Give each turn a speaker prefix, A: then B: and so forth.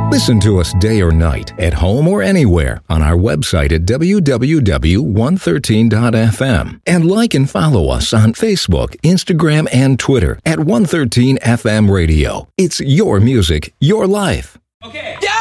A: Listen to us day or night, at home or anywhere, on our website at www.113.fm. And like and follow us on Facebook, Instagram, and Twitter at 113 FM Radio. It's your music, your life.
B: Okay. Yeah!